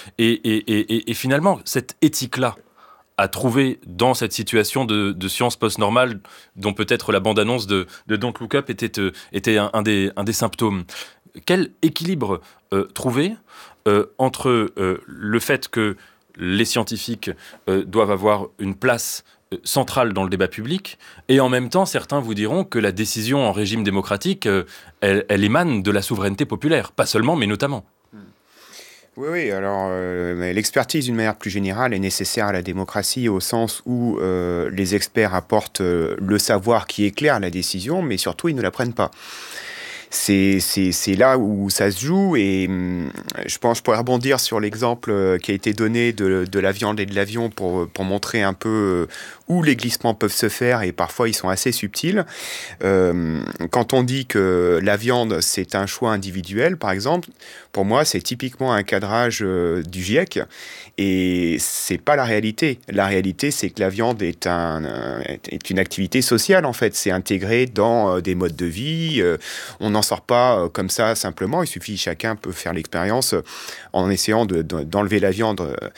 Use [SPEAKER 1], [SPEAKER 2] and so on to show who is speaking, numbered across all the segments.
[SPEAKER 1] Et finalement, cette éthique-là, à trouver dans cette situation de science post-normale dont peut-être la bande-annonce de Don't Look Up était un des symptômes. Quel équilibre trouver entre le fait que les scientifiques doivent avoir une place centrale dans le débat public, et en même temps, certains vous diront que la décision en régime démocratique, elle émane de la souveraineté populaire, pas seulement, mais notamment.
[SPEAKER 2] Oui, oui, alors l'expertise d'une manière plus générale est nécessaire à la démocratie au sens où les experts apportent le savoir qui éclaire la décision, mais surtout ils ne la prennent pas. C'est là où ça se joue et je pense que je pourrais rebondir sur l'exemple qui a été donné de la viande et de l'avion pour montrer un peu où les glissements peuvent se faire et parfois ils sont assez subtils. Quand on dit que la viande c'est un choix individuel par exemple, pour moi c'est typiquement un cadrage du GIEC et c'est pas la réalité. La réalité c'est que la viande est une activité sociale en fait, c'est intégré dans des modes de vie, on n'en sort pas comme ça simplement, il suffit, chacun peut faire l'expérience en essayant d'enlever la viande,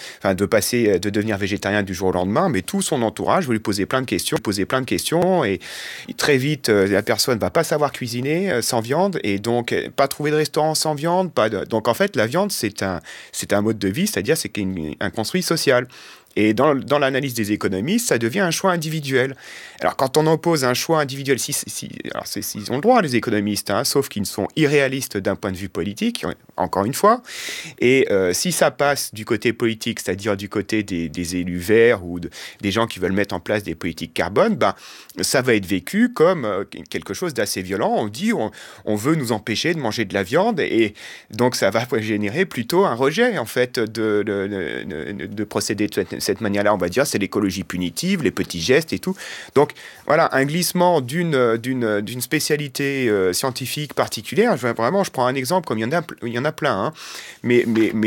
[SPEAKER 2] de devenir végétarien du jour au lendemain, mais tout son entourage va lui poser plein de questions et très vite la personne va pas savoir cuisiner sans viande et donc pas trouver de restaurant sans viande, donc en fait la viande c'est un mode de vie, c'est-à-dire c'est un construit social. Et dans l'analyse des économistes, ça devient un choix individuel. Alors, quand on oppose un choix individuel, ils ont le droit, les économistes, sauf qu'ils sont irréalistes d'un point de vue politique, encore une fois. Et si ça passe du côté politique, c'est-à-dire du côté des élus verts ou des gens qui veulent mettre en place des politiques carbone, ça va être vécu comme quelque chose d'assez violent. On dit on veut nous empêcher de manger de la viande et donc ça va générer plutôt un rejet, en fait, de procéder de cette manière-là. On va dire c'est l'écologie punitive, les petits gestes et tout. Donc voilà, un glissement d'une spécialité scientifique particulière. Je prends un exemple comme il y en a plein, mais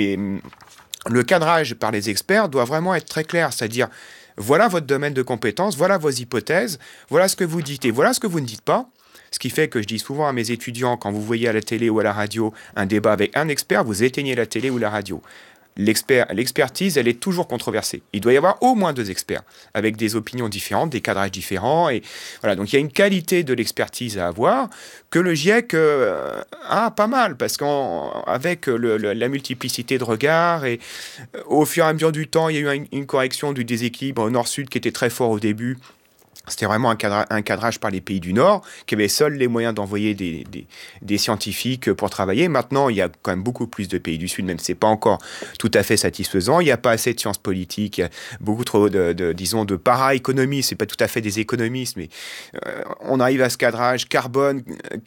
[SPEAKER 2] le cadrage par les experts doit vraiment être très clair, c'est-à-dire voilà votre domaine de compétences, voilà vos hypothèses, voilà ce que vous dites et voilà ce que vous ne dites pas. Ce qui fait que je dis souvent à mes étudiants, quand vous voyez à la télé ou à la radio un débat avec un expert, vous éteignez la télé ou la radio. L'expertise, elle est toujours controversée. Il doit y avoir au moins 2 experts, avec des opinions différentes, des cadrages différents. Et voilà, donc il y a une qualité de l'expertise à avoir que le GIEC a pas mal, parce qu'avec la multiplicité de regards, et au fur et à mesure du temps, il y a eu une correction du déséquilibre nord-sud qui était très fort au début. C'était vraiment un cadrage par les pays du Nord, qui avaient seuls les moyens d'envoyer des scientifiques pour travailler. Maintenant, il y a quand même beaucoup plus de pays du Sud, même si ce n'est pas encore tout à fait satisfaisant. Il n'y a pas assez de sciences politiques, il y a beaucoup trop de para-économistes, ce n'est pas tout à fait des économistes, mais on arrive à ce cadrage carbone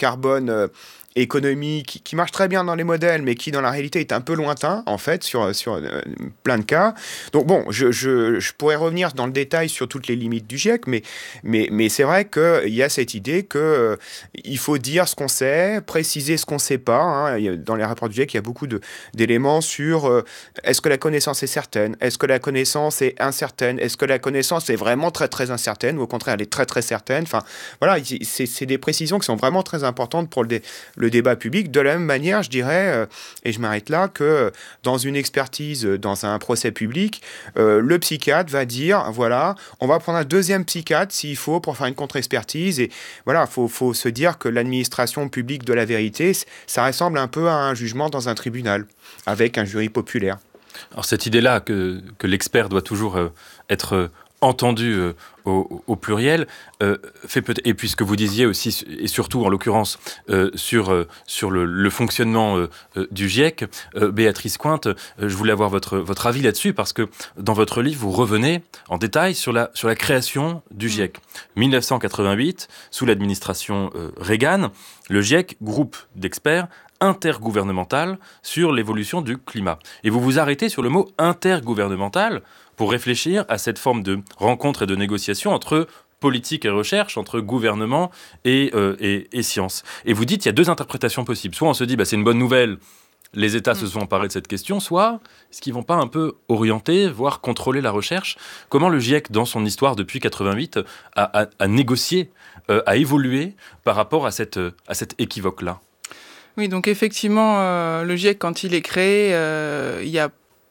[SPEAKER 2] économie qui marche très bien dans les modèles, mais qui dans la réalité est un peu lointain, en fait, sur plein de cas. Donc bon, je pourrais revenir dans le détail sur toutes les limites du GIEC, mais c'est vrai qu'il y a cette idée qu'il faut dire ce qu'on sait, préciser ce qu'on ne sait pas. Dans les rapports du GIEC, il y a beaucoup d'éléments sur est-ce que la connaissance est certaine, est-ce que la connaissance est incertaine, est-ce que la connaissance est vraiment très très incertaine, ou au contraire elle est très très certaine. Enfin, voilà, c'est des précisions qui sont vraiment très importantes pour le débat public. De la même manière, je dirais, et je m'arrête là, que dans une expertise, dans un procès public, le psychiatre va dire, voilà, on va prendre un deuxième psychiatre s'il faut pour faire une contre-expertise. Et voilà, faut se dire que l'administration publique de la vérité, ça ressemble un peu à un jugement dans un tribunal, avec un jury populaire.
[SPEAKER 1] Alors cette idée-là que l'expert doit toujours être entendu au pluriel, et puisque vous disiez aussi, et surtout en l'occurrence, sur le fonctionnement du GIEC, Béatrice Cointe, je voulais avoir votre avis là-dessus, parce que dans votre livre, vous revenez en détail sur la création du GIEC. 1988, sous l'administration Reagan, le GIEC, groupe d'experts intergouvernemental sur l'évolution du climat. Et vous vous arrêtez sur le mot intergouvernemental pour réfléchir à cette forme de rencontre et de négociation entre politique et recherche, entre gouvernement et science. Et vous dites qu'il y a 2 interprétations possibles. Soit on se dit c'est une bonne nouvelle, les États se sont emparés de cette question, soit est-ce qu'ils ne vont pas un peu orienter, voire contrôler la recherche ? Comment le GIEC, dans son histoire depuis 88, a négocié, a évolué par rapport à cet équivoque-là ?
[SPEAKER 3] Oui, donc effectivement, le GIEC, quand il est créé, il y a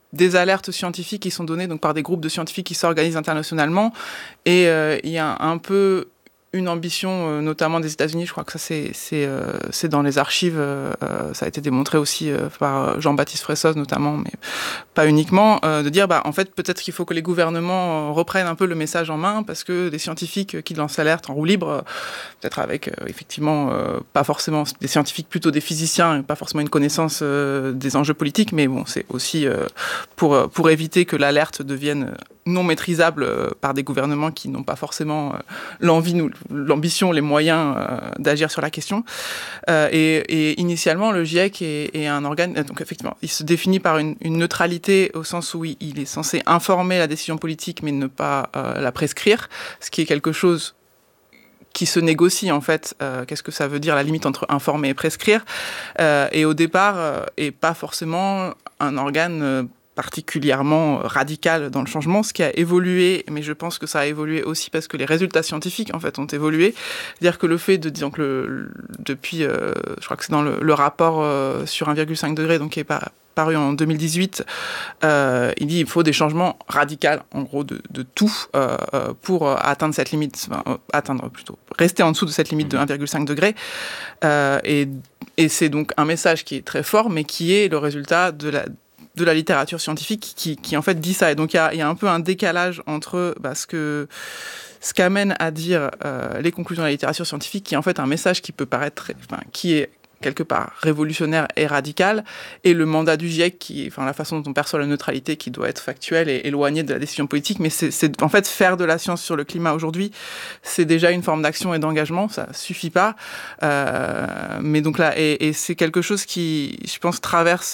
[SPEAKER 3] des alertes scientifiques qui sont données donc, par des groupes de scientifiques qui s'organisent internationalement. Et il y a un peu une ambition, notamment des États-Unis, je crois que ça c'est dans les archives, ça a été démontré aussi par Jean-Baptiste Fressoz notamment, mais pas uniquement, de dire en fait peut-être qu'il faut que les gouvernements reprennent un peu le message en main, parce que des scientifiques qui lancent l'alerte en roue libre, peut-être avec effectivement pas forcément des scientifiques, plutôt des physiciens, et pas forcément une connaissance des enjeux politiques, mais bon, c'est aussi pour éviter que l'alerte devienne non maîtrisable par des gouvernements qui n'ont pas forcément l'ambition, les moyens d'agir sur la question. Et initialement, le GIEC est un organe, donc effectivement, il se définit par une neutralité au sens où il est censé informer la décision politique, mais ne pas la prescrire, ce qui est quelque chose qui se négocie en fait. Qu'est-ce que ça veut dire la limite entre informer et prescrire, et au départ, et pas forcément un organe particulièrement radical dans le changement, ce qui a évolué, mais je pense que ça a évolué aussi parce que les résultats scientifiques en fait ont évolué. C'est-à-dire que le fait de dire que depuis, je crois que c'est dans le rapport sur 1,5 degré, donc qui est paru en 2018, il dit qu'il faut des changements radicaux, en gros, de tout, pour atteindre cette limite, rester en dessous de cette limite de 1,5 degré. Et c'est donc un message qui est très fort, mais qui est le résultat de la littérature scientifique qui en fait dit ça. Et donc il y a un peu un décalage entre ce qu'amènent à dire les conclusions de la littérature scientifique, qui est en fait un message qui peut paraître, qui est quelque part révolutionnaire et radical, et le mandat du GIEC, la façon dont on perçoit la neutralité, qui doit être factuelle et éloignée de la décision politique. Mais c'est en fait faire de la science sur le climat aujourd'hui, c'est déjà une forme d'action et d'engagement, ça suffit pas. Mais donc là, et c'est quelque chose qui, je pense, traverse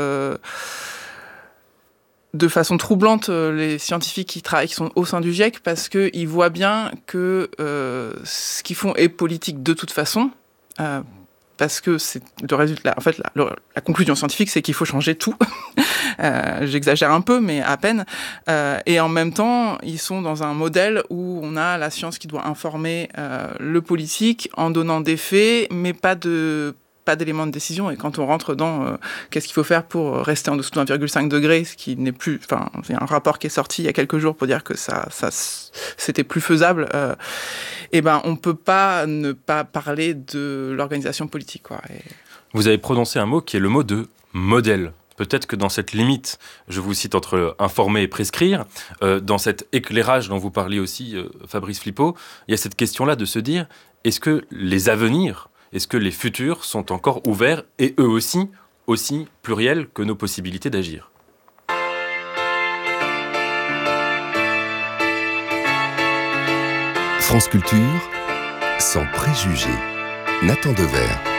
[SPEAKER 3] de façon troublante les scientifiques qui sont au sein du GIEC, parce qu'ils voient bien que ce qu'ils font est politique de toute façon. Parce que c'est le résultat. En fait, la conclusion scientifique, c'est qu'il faut changer tout. J'exagère un peu, mais à peine. Et en même temps, ils sont dans un modèle où on a la science qui doit informer le politique en donnant des faits, mais pas d'éléments de décision. Et quand on rentre dans qu'est-ce qu'il faut faire pour rester en dessous de 1,5 degré, ce qui n'est plus... c'est un rapport qui est sorti il y a quelques jours pour dire que ça c'était plus faisable. On peut pas ne pas parler de l'organisation politique, quoi.
[SPEAKER 1] Vous avez prononcé un mot qui est le mot de modèle. Peut-être que dans cette limite, je vous cite entre informer et prescrire, dans cet éclairage dont vous parliez aussi, Fabrice Flippo, il y a cette question-là de se dire, est-ce que les avenirs, est-ce que les futurs sont encore ouverts et eux aussi pluriels que nos possibilités d'agir ?
[SPEAKER 4] France Culture, sans préjugés. Nathan Dever.